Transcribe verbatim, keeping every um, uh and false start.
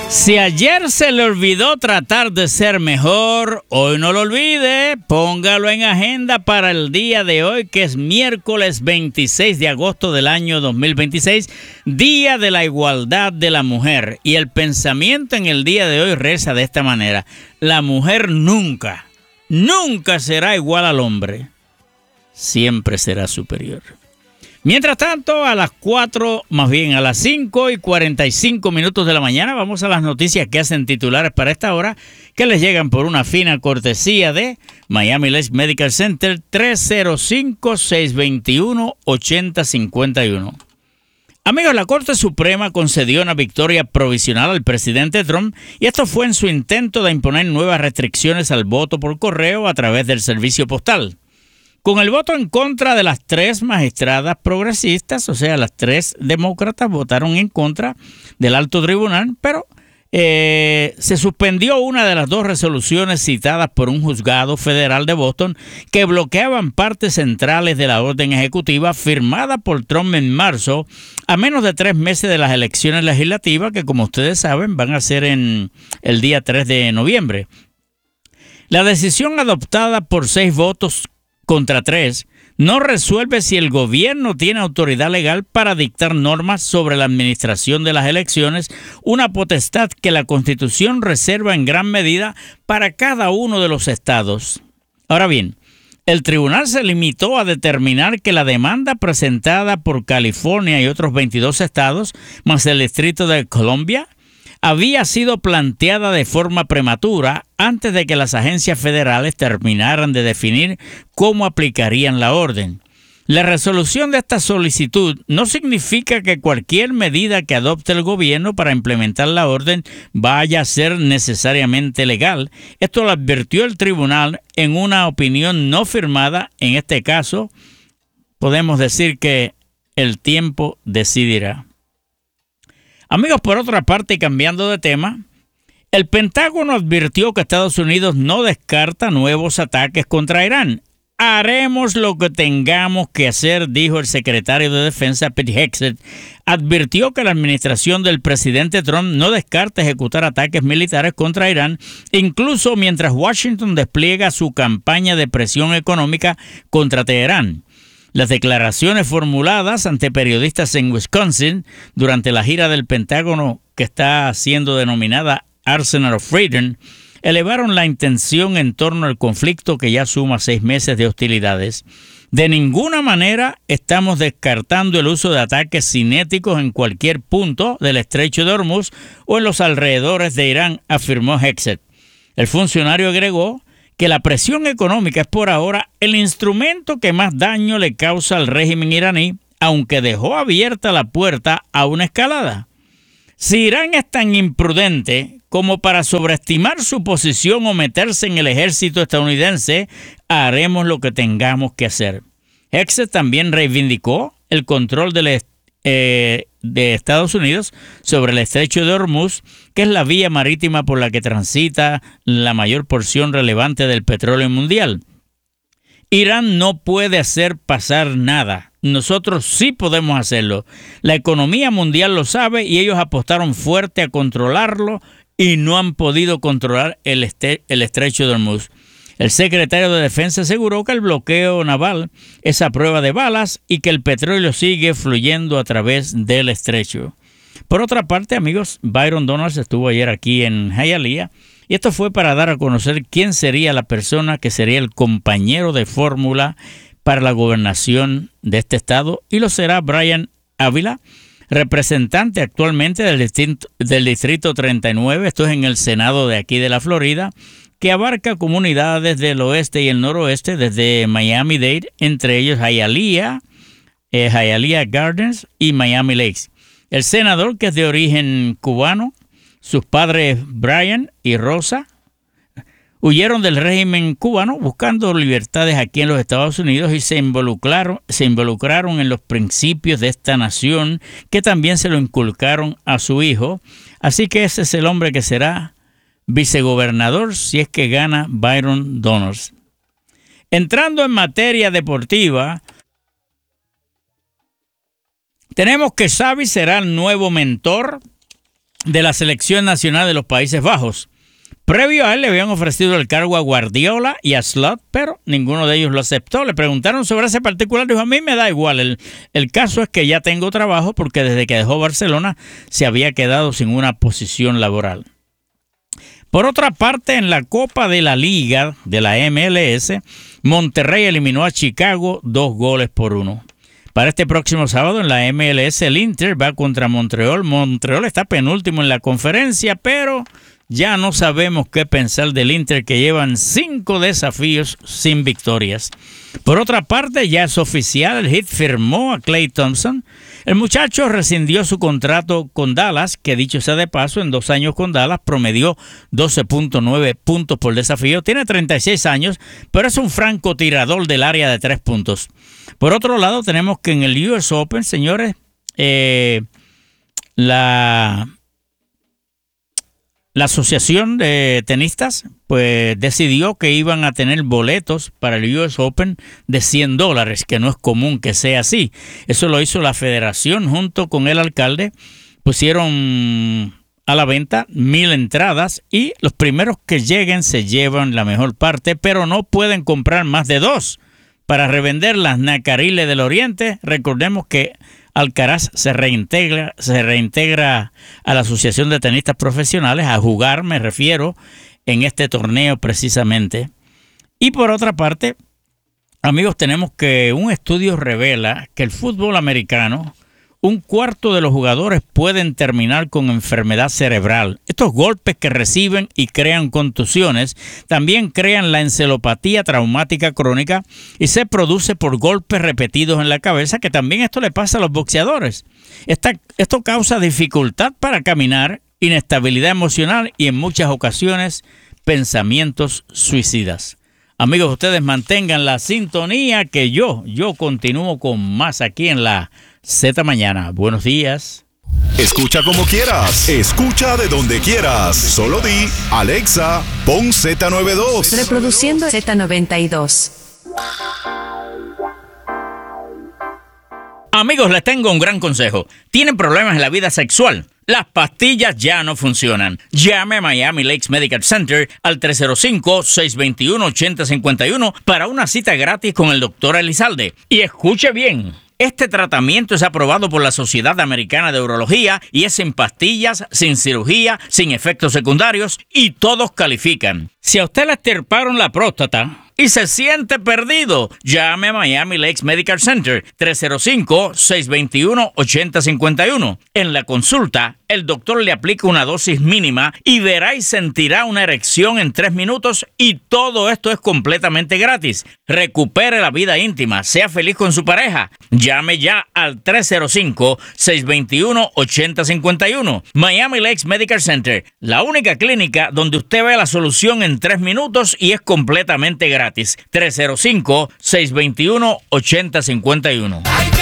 Si ayer se le olvidó tratar de ser mejor, hoy no lo olvide, póngalo en agenda para el día de hoy, que es miércoles veintiséis de agosto del año dos mil veintiséis, Día de la Igualdad de la Mujer. Y el pensamiento en el día de hoy reza de esta manera: la mujer nunca, nunca será igual al hombre, siempre será superior. Mientras tanto, a las cuatro, más bien a las cinco y cuarenta y cinco minutos de la mañana, vamos a las noticias que hacen titulares para esta hora, que les llegan por una fina cortesía de Miami Lakes Medical Center, tres cero cinco, seis dos uno, ocho cero cinco uno. Amigos, la Corte Suprema concedió una victoria provisional al presidente Trump, y esto fue en su intento de imponer nuevas restricciones al voto por correo a través del servicio postal. Con el voto en contra de las tres magistradas progresistas, o sea, las tres demócratas votaron en contra del alto tribunal, pero eh, se suspendió una de las dos resoluciones citadas por un juzgado federal de Boston que bloqueaban partes centrales de la orden ejecutiva firmada por Trump en marzo, a menos de tres meses de las elecciones legislativas, que como ustedes saben van a ser en el día tres de noviembre. La decisión, adoptada por seis votos contra tres, no resuelve si el gobierno tiene autoridad legal para dictar normas sobre la administración de las elecciones, una potestad que la Constitución reserva en gran medida para cada uno de los estados. Ahora bien, el tribunal se limitó a determinar que la demanda presentada por California y otros veintidós estados, más el Distrito de Columbia, había sido planteada de forma prematura antes de que las agencias federales terminaran de definir cómo aplicarían la orden. La resolución de esta solicitud no significa que cualquier medida que adopte el gobierno para implementar la orden vaya a ser necesariamente legal. Esto lo advirtió el tribunal en una opinión no firmada. En este caso, podemos decir que el tiempo decidirá. Amigos, por otra parte, y cambiando de tema, el Pentágono advirtió que Estados Unidos no descarta nuevos ataques contra Irán. Haremos lo que tengamos que hacer, dijo el secretario de Defensa, Pete Hegseth. Advirtió que la administración del presidente Trump no descarta ejecutar ataques militares contra Irán, incluso mientras Washington despliega su campaña de presión económica contra Teherán. Las declaraciones formuladas ante periodistas en Wisconsin durante la gira del Pentágono, que está siendo denominada Arsenal of Freedom, elevaron la intención en torno al conflicto que ya suma seis meses de hostilidades. De ninguna manera estamos descartando el uso de ataques cinéticos en cualquier punto del estrecho de Hormuz o en los alrededores de Irán, afirmó Hegseth. El funcionario agregó que la presión económica es por ahora el instrumento que más daño le causa al régimen iraní, aunque dejó abierta la puerta a una escalada. Si Irán es tan imprudente como para sobreestimar su posición o meterse en el ejército estadounidense, haremos lo que tengamos que hacer. Hegseth también reivindicó el control del Estado Eh, de Estados Unidos sobre el estrecho de Hormuz, que es la vía marítima por la que transita la mayor porción relevante del petróleo mundial. Irán no puede hacer pasar nada. Nosotros sí podemos hacerlo. La economía mundial lo sabe y ellos apostaron fuerte a controlarlo y no han podido controlar el, este- el estrecho de Hormuz. El secretario de Defensa aseguró que el bloqueo naval es a prueba de balas y que el petróleo sigue fluyendo a través del estrecho. Por otra parte, amigos, Byron Donalds estuvo ayer aquí en Hialeah, y esto fue para dar a conocer quién sería la persona que sería el compañero de fórmula para la gobernación de este estado, y lo será Brian Ávila, representante actualmente del distrito, del distrito treinta y nueve, esto es en el Senado de aquí de la Florida, que abarca comunidades del oeste y el noroeste, desde Miami-Dade, entre ellos Hialeah, eh, Hialeah Gardens y Miami Lakes. El senador, que es de origen cubano, sus padres Brian y Rosa huyeron del régimen cubano buscando libertades aquí en los Estados Unidos y se involucraron, se involucraron en los principios de esta nación, que también se lo inculcaron a su hijo. Así que ese es el hombre que será vicegobernador si es que gana Byron Donalds. Entrando en materia deportiva, tenemos que Xavi será el nuevo mentor de la Selección Nacional de los Países Bajos. Previo a él le habían ofrecido el cargo a Guardiola y a Slot, pero ninguno de ellos lo aceptó. Le preguntaron sobre ese particular, dijo, a mí me da igual, el, el caso es que ya tengo trabajo porque desde que dejó Barcelona se había quedado sin una posición laboral. Por otra parte, en la Copa de la Liga de la M L S, Monterrey eliminó a Chicago dos goles por uno. Para este próximo sábado en la M L S, el Inter va contra Montreal. Montreal está penúltimo en la conferencia, pero ya no sabemos qué pensar del Inter, que llevan cinco desafíos sin victorias. Por otra parte, ya es oficial, el Heat firmó a Klay Thompson. El muchacho rescindió su contrato con Dallas, que dicho sea de paso, en dos años con Dallas promedió doce punto nueve puntos por desafío. Tiene treinta y seis años, pero es un francotirador del área de tres puntos. Por otro lado, tenemos que en el U S Open, señores, eh, la... La Asociación de Tenistas pues decidió que iban a tener boletos para el U S Open de cien dólares, que no es común que sea así. Eso lo hizo la federación junto con el alcalde. Pusieron a la venta mil entradas y los primeros que lleguen se llevan la mejor parte, pero no pueden comprar más de dos. Para revender las Nacariles del Oriente, recordemos que Alcaraz se reintegra, se reintegra a la Asociación de Tenistas Profesionales a jugar, me refiero, en este torneo precisamente. Y por otra parte, amigos, tenemos que un estudio revela que el fútbol americano, un cuarto de los jugadores pueden terminar con enfermedad cerebral. Estos golpes que reciben y crean contusiones también crean la encefalopatía traumática crónica y se produce por golpes repetidos en la cabeza, que también esto le pasa a los boxeadores. Esta, esto causa dificultad para caminar, inestabilidad emocional y en muchas ocasiones pensamientos suicidas. Amigos, ustedes mantengan la sintonía que yo, yo continúo con más aquí en la Z Mañana. Buenos días. Escucha como quieras, escucha de donde quieras. Solo di, Alexa, pon Z noventa y dos. Reproduciendo Z noventa y dos. Amigos, les tengo un gran consejo. ¿Tienen problemas en la vida sexual? Las pastillas ya no funcionan. Llame a Miami Lakes Medical Center al tres cero cinco, seis dos uno, ocho cero cinco uno para una cita gratis con el doctor Elizalde. Y escuche bien. Este tratamiento es aprobado por la Sociedad Americana de Urología y es sin pastillas, sin cirugía, sin efectos secundarios y todos califican. Si a usted le extirparon la próstata y se siente perdido, llame a Miami Lakes Medical Center tres cero cinco, seis dos uno, ocho cero cinco uno. En la consulta, el doctor le aplica una dosis mínima y verá y sentirá una erección en tres minutos y todo esto es completamente gratis. Recupere la vida íntima, sea feliz con su pareja. Llame ya al tres cero cinco, seis dos uno, ocho cero cinco uno. Miami Lakes Medical Center, la única clínica donde usted ve la solución en tres minutos y es completamente gratis. tres cero cinco, seis dos uno, ocho cero cinco uno.